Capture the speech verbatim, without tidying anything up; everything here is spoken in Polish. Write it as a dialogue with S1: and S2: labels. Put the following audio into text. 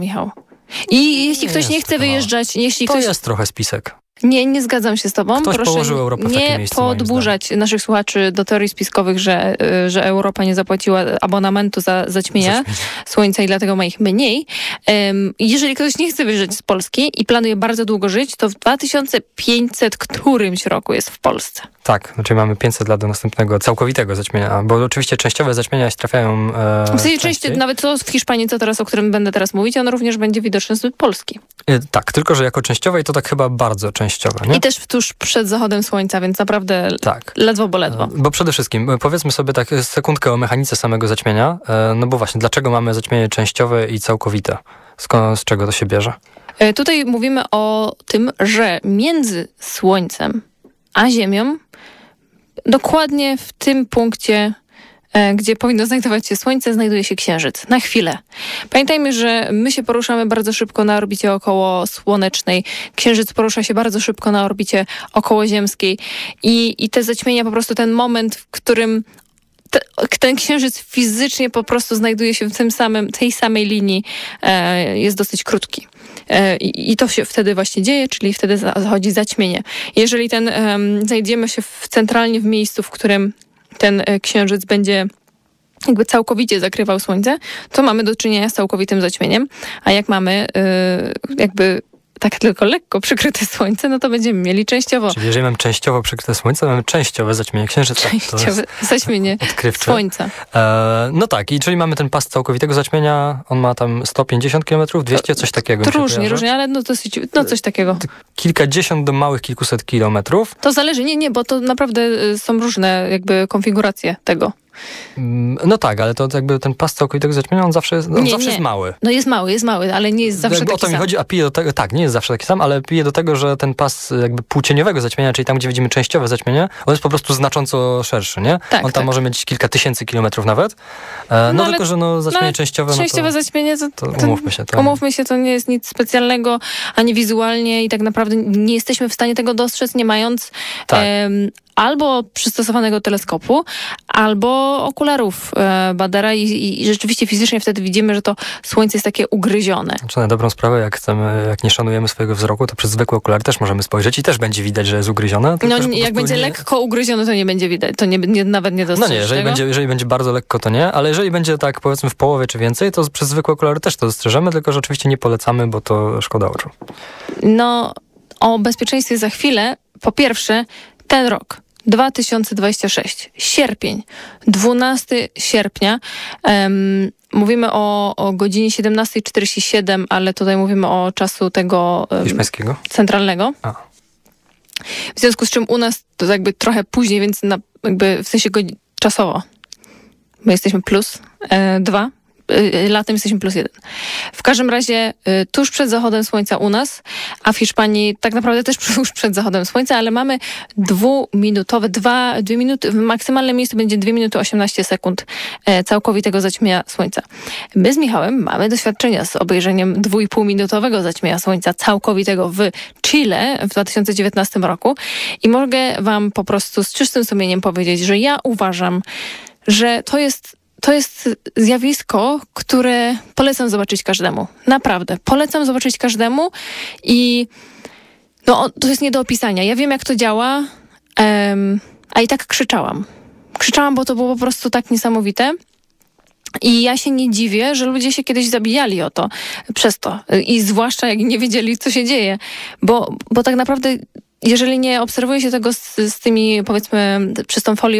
S1: Michał. I jeśli
S2: Nie
S1: ktoś nie
S2: jest
S1: chce
S2: to mało.
S1: wyjeżdżać, jeśli
S2: To
S1: ktoś...
S2: jest trochę spisek.
S1: Nie, nie zgadzam się z tobą.
S2: Ktoś
S1: Proszę
S2: położył Europę w takie
S1: nie
S2: miejsce, moim
S1: podburzać naszych słuchaczy do teorii spiskowych, że, y, że Europa nie zapłaciła abonamentu za zaćmienia
S2: Zaćmienie.
S1: słońca i dlatego ma ich mniej. Um, jeżeli ktoś nie chce wyjeżdżać z Polski i planuje bardzo długo żyć, to w dwa tysiące pięćset którymś roku jest w Polsce.
S2: Tak, znaczy mamy pięćset lat do następnego całkowitego zaćmienia, bo oczywiście częściowe zaćmienia trafiają e,
S1: W sensie części,
S2: częściej.
S1: nawet to w Hiszpanii, to teraz, o którym będę teraz mówić, ono również będzie widoczne z Polski.
S2: E, tak, tylko że jako częściowe i to tak chyba bardzo częściowe, nie?
S1: I też tuż przed zachodem słońca, więc naprawdę
S2: Tak.
S1: ledwo, bo ledwo.
S2: Bo przede wszystkim, powiedzmy sobie tak sekundkę o mechanice samego zaćmienia, e, no bo właśnie, dlaczego mamy zaćmienie częściowe i całkowite? Skąd, z czego to się bierze?
S1: E, Tutaj mówimy o tym, że między Słońcem a Ziemią, dokładnie w tym punkcie, e, gdzie powinno znajdować się Słońce, znajduje się Księżyc. Na chwilę. Pamiętajmy, że my się poruszamy bardzo szybko na orbicie okołosłonecznej. Księżyc porusza się bardzo szybko na orbicie okołoziemskiej. I, i te zaćmienia, po prostu ten moment, w którym te, ten Księżyc fizycznie po prostu znajduje się w tym samym, tej samej linii, e, jest dosyć krótki. I to się wtedy właśnie dzieje, czyli wtedy zachodzi zaćmienie. Jeżeli ten, um, znajdziemy się w, centralnie w miejscu, w którym ten księżyc będzie jakby całkowicie zakrywał słońce, to mamy do czynienia z całkowitym zaćmieniem. A jak mamy y, jakby tak tylko lekko przykryte słońce, no to będziemy mieli częściowo.
S2: Czyli jeżeli mamy częściowo przykryte słońce, mamy częściowe zaćmienie księżyca.
S1: Częściowe zaćmienie słońca.
S2: E, no tak, i czyli mamy ten pas całkowitego zaćmienia, on ma tam sto pięćdziesiąt kilometrów, dwieście, coś takiego.
S1: To różnie, różnie, ale no dosyć, no coś takiego.
S2: Kilkadziesiąt do małych kilkuset kilometrów.
S1: To zależy, nie, nie, bo to naprawdę są różne jakby konfiguracje tego.
S2: No tak, ale to jakby ten pas całkowitego zaćmienia, on zawsze, jest, on
S1: nie,
S2: zawsze
S1: nie.
S2: jest mały.
S1: No jest mały, jest mały, ale nie jest zawsze
S2: jakby
S1: taki
S2: o to mi
S1: sam.
S2: chodzi, a pije do tego, tak, nie jest zawsze taki sam, ale pije do tego, że ten pas jakby półcieniowego zaćmienia, czyli tam, gdzie widzimy częściowe zaćmienie, on jest po prostu znacząco szerszy, nie?
S1: Tak,
S2: on tam
S1: tak.
S2: może mieć kilka tysięcy kilometrów nawet. E, no, no tylko, że no zaćmienie
S1: no,
S2: częściowe,
S1: częściowe
S2: no to,
S1: zaćmienie, to,
S2: to
S1: to
S2: umówmy się. To...
S1: Umówmy się, to nie jest nic specjalnego, ani wizualnie i tak naprawdę nie jesteśmy w stanie tego dostrzec, nie mając
S2: tak.
S1: em, albo przystosowanego teleskopu, albo okularów e, Badera i, i, i rzeczywiście fizycznie wtedy widzimy, że to słońce jest takie ugryzione.
S2: Znaczy na dobrą sprawę, jak chcemy, jak nie szanujemy swojego wzroku, to przez zwykłe okulary też możemy spojrzeć i też będzie widać, że jest ugryzione.
S1: No
S2: jak
S1: nie, będzie
S2: nie...
S1: lekko ugryzione, to nie będzie widać, to nie, nie, nawet nie dostrzeżesz
S2: No nie, jeżeli
S1: tego.
S2: będzie, jeżeli będzie bardzo lekko, to nie, ale jeżeli będzie tak powiedzmy w połowie czy więcej, to przez zwykłe okulary też to dostrzeżemy, tylko że oczywiście nie polecamy, bo to szkoda oczu.
S1: No, o bezpieczeństwie za chwilę. Po pierwsze, ten rok. dwa tysiące dwudziesty szósty, sierpień, dwunastego sierpnia. Um, mówimy o, o godzinie siedemnasta czterdzieści siedem, ale tutaj mówimy o czasu tego um,
S2: hiszpańskiego
S1: centralnego.
S2: A.
S1: W związku z czym u nas to jakby trochę później, więc na, jakby w sensie godzi- czasowo. My jesteśmy plus e, dwa. Latem jesteśmy plus jeden. W każdym razie y, tuż przed zachodem słońca u nas, a w Hiszpanii tak naprawdę też tuż przed zachodem słońca, ale mamy dwuminutowe, dwa, dwie minuty, w maksymalnym miejscu będzie dwie minuty osiemnaście sekund e, całkowitego zaćmienia słońca. My z Michałem mamy doświadczenia z obejrzeniem dwuipółminutowego zaćmienia słońca całkowitego w Chile w dwa tysiące dziewiętnastym roku i mogę wam po prostu z czystym sumieniem powiedzieć, że ja uważam, że to jest To jest zjawisko, które polecam zobaczyć każdemu. Naprawdę. Polecam zobaczyć każdemu i no, to jest nie do opisania. Ja wiem, jak to działa, um, a i tak krzyczałam. Krzyczałam, bo to było po prostu tak niesamowite. I ja się nie dziwię, że ludzie się kiedyś zabijali o to, przez to. I zwłaszcza jak nie wiedzieli, co się dzieje. Bo, bo tak naprawdę, jeżeli nie obserwuje się tego z, z tymi, powiedzmy, przez tą folią